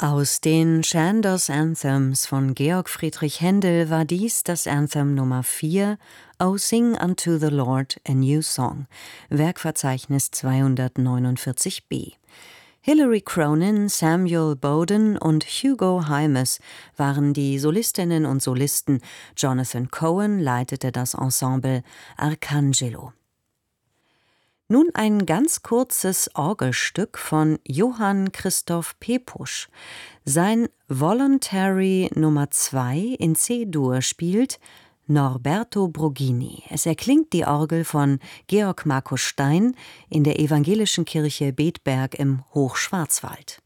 Aus den Chandos Anthems von Georg Friedrich Händel war dies das Anthem Nummer 4, O Sing unto the Lord a New Song, Werkverzeichnis 249b. Hilary Cronin, Samuel Bowden und Hugo Hymes waren die Solistinnen und Solisten, Jonathan Cohen leitete das Ensemble Arcangelo. Nun ein ganz kurzes Orgelstück von Johann Christoph Pepusch. Sein Voluntary Nummer 2 in C-Dur spielt Norberto Brogini. Es erklingt die Orgel von Georg Markus Stein in der Evangelischen Kirche Bedberg im Hochschwarzwald.